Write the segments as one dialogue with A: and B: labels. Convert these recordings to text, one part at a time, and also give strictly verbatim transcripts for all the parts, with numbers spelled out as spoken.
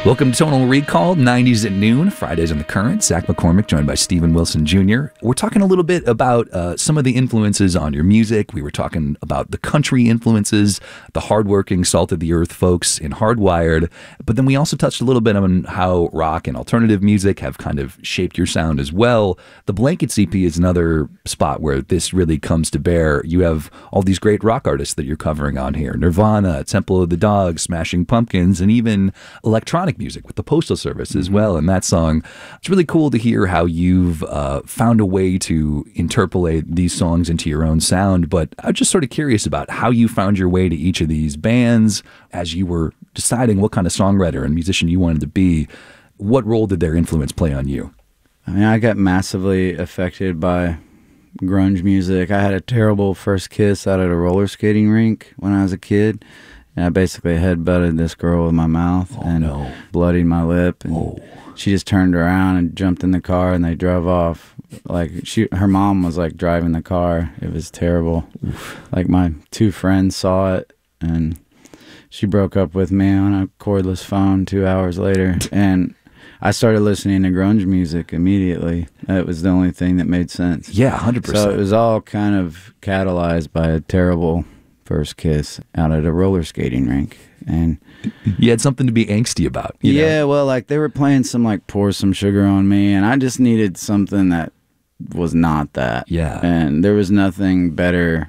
A: Welcome to Tonal Recall, nineties at noon, Fridays on the Current. Zach McCormick, joined by Stephen Wilson Junior We're talking a little bit about uh, some of the influences on your music. We were talking about the country influences, the hardworking, salt-of-the-earth folks in Hardwired. But then we also touched a little bit on how rock and alternative music have kind of shaped your sound as well. The Blankets E P is another spot where this really comes to bear. You have all these great rock artists that you're covering on here. Nirvana, Temple of the Dog, Smashing Pumpkins, and even electronic music with the Postal Service as well. And that song, it's really cool to hear how you've uh, found a way to interpolate these songs into your own sound. But I'm just sort of curious about how you found your way to each of these bands as you were deciding what kind of songwriter and musician you wanted to be. What role did their influence play on you?
B: I mean, I got massively affected by grunge music. I had a terrible first kiss out at a roller skating rink when I was a kid. And I basically headbutted this girl with my mouth
A: oh,
B: and
A: no.
B: bloodied my lip. And
A: oh.
B: she just turned around and jumped in the car and they drove off. Like she, her mom was like driving the car. It was terrible. Oof. Like my two friends saw it and she broke up with me on a cordless phone two hours later. And I started listening to grunge music immediately. It was the only thing that made sense.
A: Yeah, one hundred percent.
B: So it was all kind of catalyzed by a terrible first kiss out at a roller skating rink. And
A: you had something to be angsty about. You
B: yeah,
A: know?
B: Well, like they were playing some like Pour Some Sugar on Me, and I just needed something that was not that.
A: Yeah.
B: And there was nothing better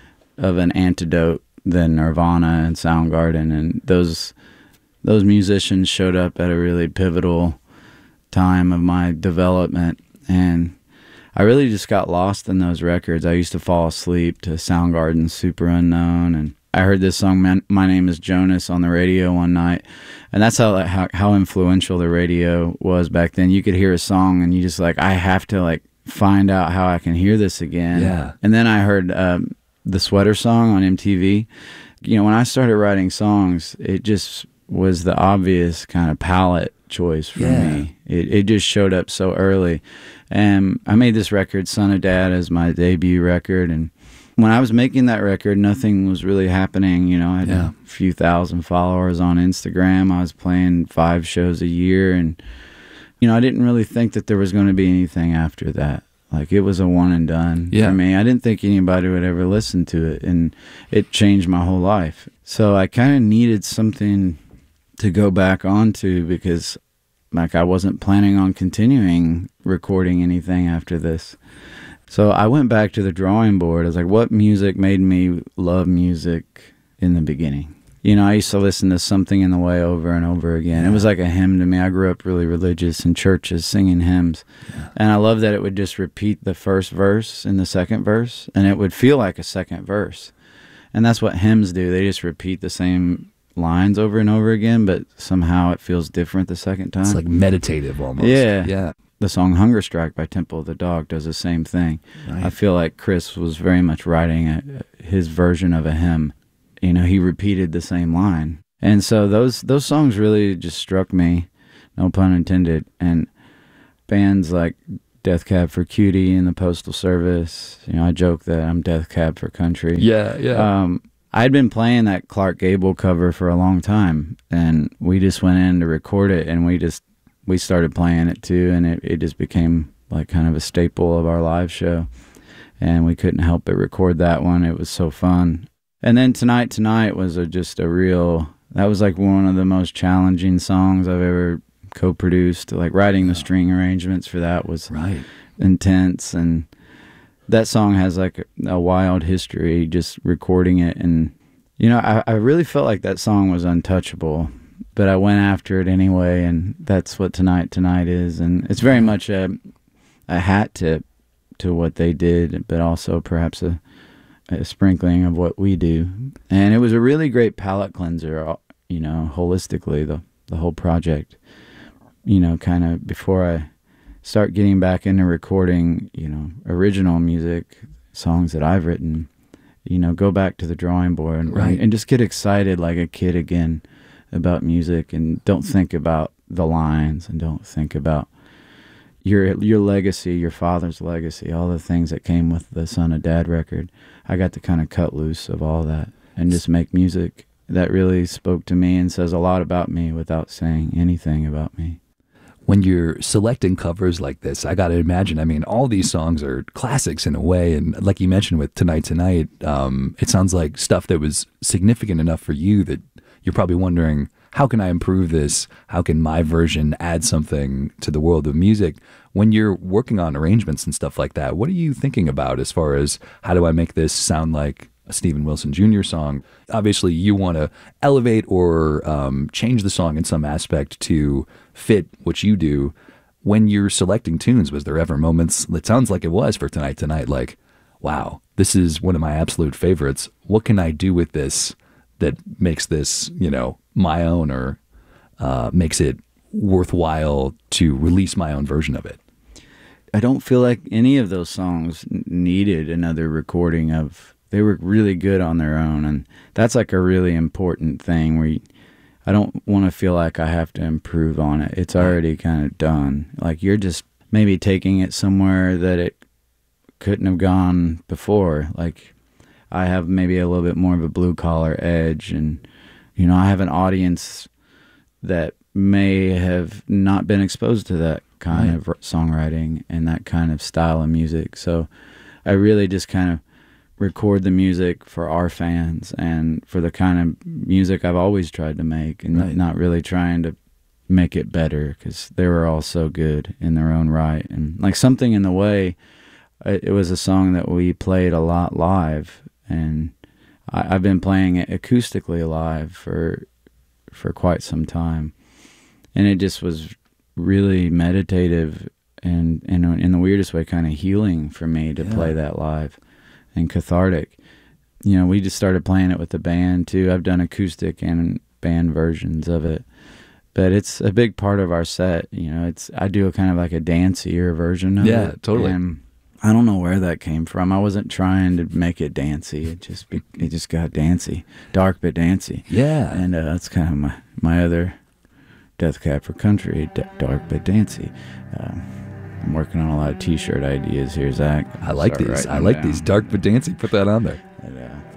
B: of an antidote than Nirvana and Soundgarden, and those those musicians showed up at a really pivotal time of my development, and I really just got lost in those records. I used to fall asleep to Soundgarden's Super Unknown, and I heard this song, Man, My Name is Jonas, on the radio one night, and that's how, how how influential the radio was back then. You could hear a song, and you just like, I have to like find out how I can hear this again.
A: Yeah.
B: And then I heard um, the Sweater Song on M T V. You know, when I started writing songs, it just was the obvious kind of palette choice for
A: yeah.
B: me. It it just showed up so early. And I made this record, Son of Dad, as my debut record. And when I was making that record, nothing was really happening. You know, I had
A: yeah.
B: a few thousand followers on Instagram. I was playing five shows a year. And, you know, I didn't really think that there was going to be anything after that. Like, it was a one and done
A: yeah.
B: for me. I didn't think anybody would ever listen to it. And it changed my whole life. So I kind of needed something to go back onto because like I wasn't planning on continuing recording anything after this. So I went back to the drawing board. I was like, what music made me love music in the beginning? You know, I used to listen to Something in the Way over and over again. Yeah. It was like a hymn to me. I grew up really religious in churches singing hymns. Yeah. And I love that it would just repeat the first verse and the second verse, and it would feel like a second verse. And that's what hymns do. They just repeat the same lines over and over again, but somehow it feels different the second time.
A: It's like meditative almost.
B: Yeah.
A: Yeah.
B: The song Hunger Strike by Temple of the Dog does the same thing. Right. I feel like Chris was very much writing a, his version of a hymn. You know, he repeated the same line. And so those those songs really just struck me, no pun intended. And bands like Death Cab for Cutie and the Postal Service, you know, I joke that I'm Death Cab for Country.
A: Yeah, yeah.
B: Um, I'd been playing that Clark Gable cover for a long time, and we just went in to record it, and we just we started playing it too, and it, it just became like kind of a staple of our live show, and we couldn't help but record that one. It was so fun. And then Tonight Tonight was a, just a real, that was like one of the most challenging songs I've ever co-produced. Like writing the string arrangements for that was
A: right.
B: intense, and that song has like a, a wild history, just recording it. And, you know, I, I really felt like that song was untouchable, but I went after it anyway, and that's what Tonight Tonight is. And it's very much a, a hat tip to what they did, but also perhaps a, a sprinkling of what we do. And it was a really great palate cleanser, you know, holistically, the, the whole project. You know, kind of before I start getting back into recording, you know, original music, songs that I've written, you know, go back to the drawing board and,
A: right.
B: and just get excited like a kid again about music, and don't think about the lines, and don't think about your your legacy, your father's legacy, all the things that came with the Son of Dad record. I got to kind of cut loose of all that and just make music that really spoke to me and says a lot about me without saying anything about me.
A: When you're selecting covers like this, I got to imagine, I mean, all these songs are classics in a way. And like you mentioned with Tonight Tonight, um, it sounds like stuff that was significant enough for you that you're probably wondering, how can I improve this? How can my version add something to the world of music? When you're working on arrangements and stuff like that, what are you thinking about as far as how do I make this sound like a Steven Wilson Junior song? Obviously, you want to elevate or um, change the song in some aspect to fit what you do. When you're selecting tunes, was there ever moments, it sounds like it was for Tonight Tonight, like, wow, this is one of my absolute favorites. What can I do with this that makes this, you know, my own, or uh, makes it worthwhile to release my own version of it?
B: I don't feel like any of those songs needed another recording of. They were really good on their own, and that's like a really important thing where you, I don't want to feel like I have to improve on it. It's already kind of done. Like you're just maybe taking it somewhere that it couldn't have gone before. Like I have maybe a little bit more of a blue collar edge, and you know, I have an audience that may have not been exposed to that kind right. of songwriting and that kind of style of music. So I really just kind of record the music for our fans and for the kind of music I've always tried to make, and right. not really trying to make it better, because they were all so good in their own right. And like Something in the Way, it was a song that we played a lot live, and I, I've been playing it acoustically live for for quite some time, and it just was really meditative and, and in the weirdest way kind of healing for me to yeah. play that live, and cathartic. You know, we just started playing it with the band too. I've done acoustic and band versions of it, but it's a big part of our set. You know, it's I do a kind of like a dancier version of
A: yeah,
B: it.
A: Yeah, totally.
B: And I don't know where that came from. I wasn't trying to make it dancey. It just be, it just got dancey, dark but dancey.
A: Yeah,
B: and uh, that's kind of my my other Death Cab for Country, d- dark but dancey. Uh, I'm working on a lot of T-shirt ideas here, Zach.
A: I like these. I like down. these dark but dancey. Put that on there.
B: And, uh,